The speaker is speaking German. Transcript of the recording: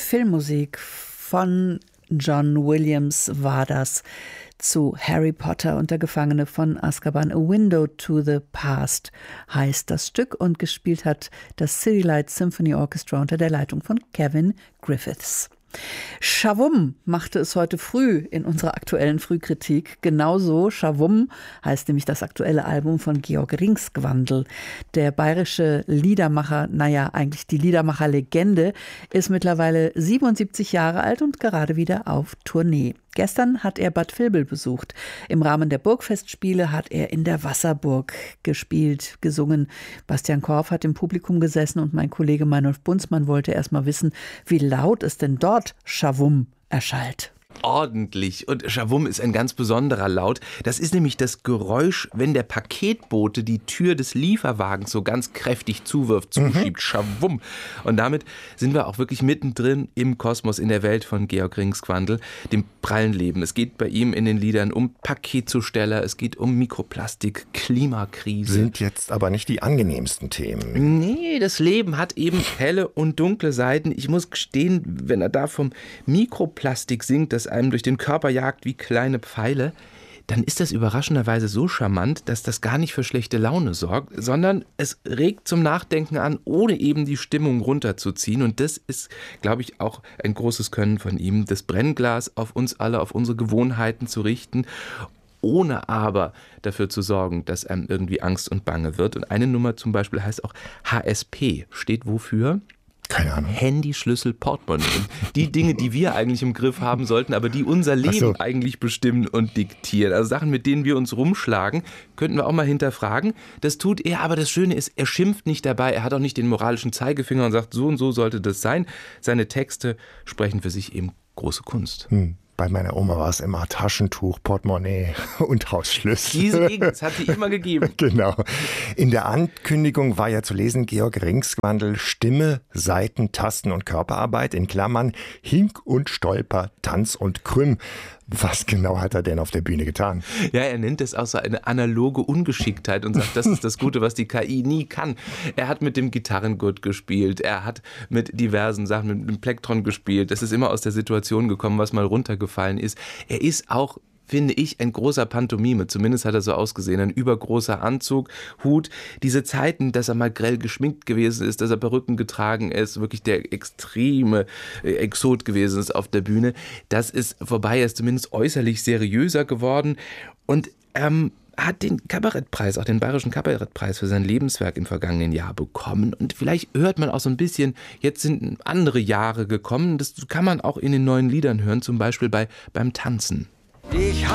Filmmusik von John Williams war das zu Harry Potter und der Gefangene von Azkaban. A Window to the Past heißt das Stück und gespielt hat das City Lights Symphony Orchestra unter der Leitung von Kevin Griffiths. Shavum machte es heute früh in unserer aktuellen Frühkritik. Genauso, Shavum heißt nämlich das aktuelle Album von Georg Ringsgwandl. Der bayerische Liedermacher, eigentlich die Liedermacher-Legende, ist mittlerweile 77 Jahre alt und gerade wieder auf Tournee. Gestern hat er Bad Vilbel besucht. Im Rahmen der Burgfestspiele hat er in der Wasserburg gespielt, gesungen. Bastian Korf hat im Publikum gesessen und mein Kollege Meinolf Bunzmann wollte erst mal wissen, wie laut es denn dort Shavum erschallt. Ordentlich. Und Shavum ist ein ganz besonderer Laut. Das ist nämlich das Geräusch, wenn der Paketbote die Tür des Lieferwagens so ganz kräftig zuwirft, zuschiebt. Shavum. Und damit sind wir auch wirklich mittendrin im Kosmos, in der Welt von Georg Ringsgwandl, dem prallen Leben. Es geht bei ihm in den Liedern um Paketzusteller, es geht um Mikroplastik, Klimakrise. Sind jetzt aber nicht die angenehmsten Themen. Nee, das Leben hat eben helle und dunkle Seiten. Ich muss gestehen, wenn er da vom Mikroplastik singt, das einem durch den Körper jagt wie kleine Pfeile, dann ist das überraschenderweise so charmant, dass das gar nicht für schlechte Laune sorgt, sondern es regt zum Nachdenken an, ohne eben die Stimmung runterzuziehen. Und das ist, glaube ich, auch ein großes Können von ihm, das Brennglas auf uns alle, auf unsere Gewohnheiten zu richten, ohne aber dafür zu sorgen, dass einem irgendwie Angst und Bange wird. Und eine Nummer zum Beispiel heißt auch HSP, steht wofür? Keine Ahnung. Handy, Schlüssel, Portemonnaie. Die Dinge, die wir eigentlich im Griff haben sollten, aber die unser Leben eigentlich bestimmen und diktieren. Also Sachen, mit denen wir uns rumschlagen, könnten wir auch mal hinterfragen. Das tut er, aber das Schöne ist, er schimpft nicht dabei. Er hat auch nicht den moralischen Zeigefinger und sagt, so und so sollte das sein. Seine Texte sprechen für sich eben große Kunst. Bei meiner Oma war es immer Taschentuch, Portemonnaie und Hausschlüssel. Diese Gegend hat sie immer gegeben. Genau. In der Ankündigung war ja zu lesen, Georg Ringsgwandl, Stimme, Saiten, Tasten und Körperarbeit, in Klammern, Hink und Stolper, Tanz und Krümm. Was genau hat er denn auf der Bühne getan? Ja, er nennt es auch so eine analoge Ungeschicktheit und sagt, das ist das Gute, was die KI nie kann. Er hat mit dem Gitarrengurt gespielt, er hat mit diversen Sachen, mit dem Plektron gespielt. Es ist immer aus der Situation gekommen, was mal runtergefallen ist. Er ist auch, finde ich, ein großer Pantomime. Zumindest hat er so ausgesehen. Ein übergroßer Anzug, Hut. Diese Zeiten, dass er mal grell geschminkt gewesen ist, dass er Perücken getragen ist, wirklich der extreme Exot gewesen ist auf der Bühne. Das ist vorbei. Er ist zumindest äußerlich seriöser geworden. Und hat den Kabarettpreis, auch den Bayerischen Kabarettpreis für sein Lebenswerk im vergangenen Jahr bekommen. Und vielleicht hört man auch so ein bisschen, jetzt sind andere Jahre gekommen. Das kann man auch in den neuen Liedern hören, zum Beispiel beim Tanzen. Ich